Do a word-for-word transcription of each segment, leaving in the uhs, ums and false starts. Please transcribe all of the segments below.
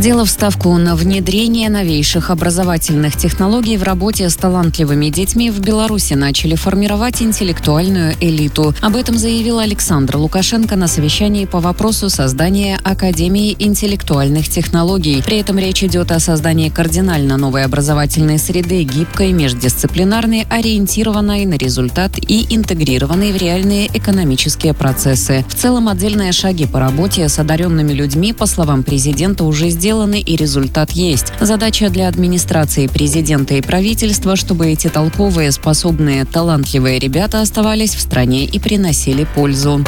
Сделав ставку на внедрение новейших образовательных технологий в работе с талантливыми детьми, в Беларуси начали формировать интеллектуальную элиту. Об этом заявил Александр Лукашенко на совещании по вопросу создания Академии интеллектуальных технологий. При этом речь идет о создании кардинально новой образовательной среды, гибкой, междисциплинарной, ориентированной на результат и интегрированной в реальные экономические процессы. В целом, отдельные шаги по работе с одаренными людьми, по словам президента, уже сделаны. Сделаны и результат есть. Задача для администрации президента и правительства, чтобы эти толковые, способные, талантливые ребята оставались в стране и приносили пользу.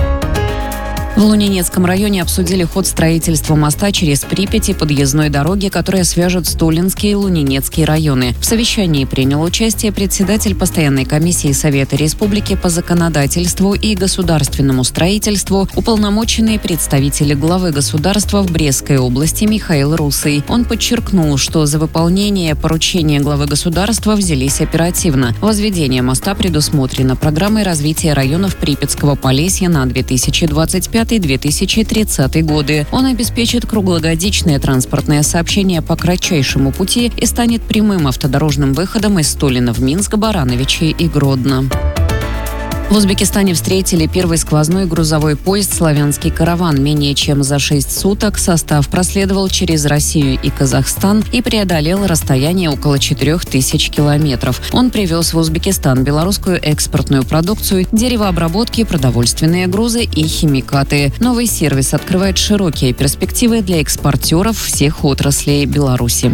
В Лунинецком районе обсудили ход строительства моста через Припять и подъездной дороги, которая свяжет Столинский и Лунинецкий районы. В совещании принял участие председатель постоянной комиссии Совета Республики по законодательству и государственному строительству, уполномоченные представители главы государства в Брестской области Михаил Русый. Он подчеркнул, что за выполнение поручения главы государства взялись оперативно. Возведение моста предусмотрено программой развития районов Припятского Полесья на две тысячи двадцать пятый — две тысячи тридцатый годы. Он обеспечит круглогодичное транспортное сообщение по кратчайшему пути и станет прямым автодорожным выходом из Столина в Минск, Барановичи и Гродно. В Узбекистане встретили первый сквозной грузовой поезд «Славянский караван». Менее чем за шесть суток состав проследовал через Россию и Казахстан и преодолел расстояние около четырех тысяч километров. Он привез в Узбекистан белорусскую экспортную продукцию, деревообработки, продовольственные грузы и химикаты. Новый сервис открывает широкие перспективы для экспортеров всех отраслей Беларуси.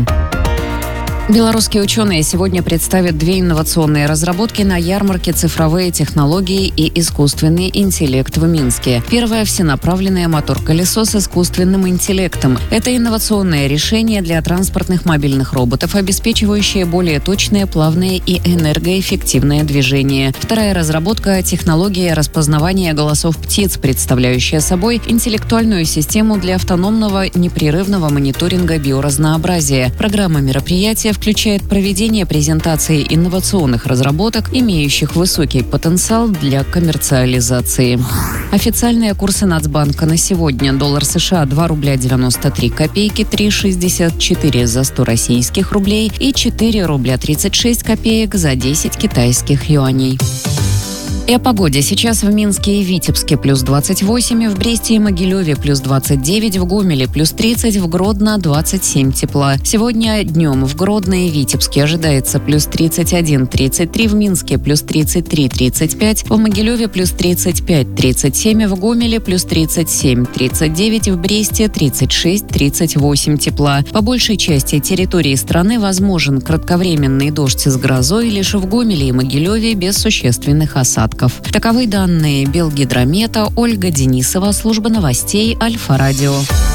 Белорусские ученые сегодня представят две инновационные разработки на ярмарке «Цифровые технологии и искусственный интеллект» в Минске. Первое – всенаправленное мотор-колесо с искусственным интеллектом. Это инновационное решение для транспортных мобильных роботов, обеспечивающее более точное, плавное и энергоэффективное движение. Вторая разработка – технология распознавания голосов птиц, представляющая собой интеллектуальную систему для автономного непрерывного мониторинга биоразнообразия. Программа мероприятия включает проведение презентации инновационных разработок, имеющих высокий потенциал для коммерциализации. Официальные курсы Нацбанка на сегодня. Доллар США два рубля девяносто три копейки, три шестьдесят четыре за сто российских рублей и четыре рубля тридцать шесть копеек за десять китайских юаней. И о погоде. Сейчас в Минске и Витебске плюс двадцать восемь, в Бресте и Могилеве плюс двадцать девять, в Гомеле плюс тридцать, в Гродно двадцать семь тепла. Сегодня днем в Гродно и Витебске ожидается плюс тридцать один — тридцать три, в Минске плюс тридцать три — тридцать пять, в Могилеве плюс тридцать пять — тридцать семь, в Гомеле плюс тридцать семь — тридцать девять, в Бресте тридцать шесть — тридцать восемь тепла. По большей части территории страны возможен кратковременный дождь с грозой, лишь в Гомеле и Могилеве без существенных осадков. Таковы данные Белгидромета. Ольга Денисова, служба новостей Альфа-Радио.